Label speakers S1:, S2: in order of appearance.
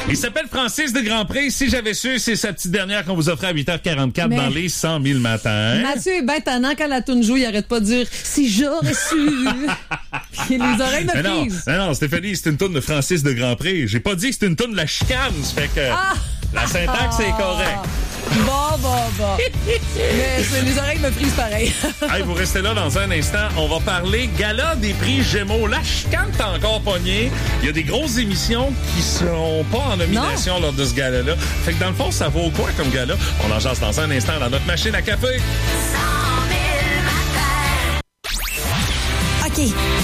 S1: Il s'appelle Francis de Grandpré. Si j'avais su, c'est sa petite dernière qu'on vous offrait à 8h44 dans les 100 000 matins.
S2: Mathieu est bien tannant quand la toune joue, il arrête pas de dire « Si j'aurais su! » Les oreilles me frisent.
S1: Non, Stéphanie, c'est une toune de Francis de Grandpré. J'ai pas dit que c'est une toune de la chicane. Ça fait que la syntaxe est correcte.
S2: Bon. Mais les oreilles me frisent pareil.
S1: Hey, vous restez là dans un instant. On va parler gala des prix Gémeaux. La chicane t'es encore pognée. Il y a des grosses émissions qui seront pas en nomination lors de ce gala-là. Fait que dans le fond, ça vaut quoi comme gala? On en jase dans un instant dans notre machine à café.
S3: OK,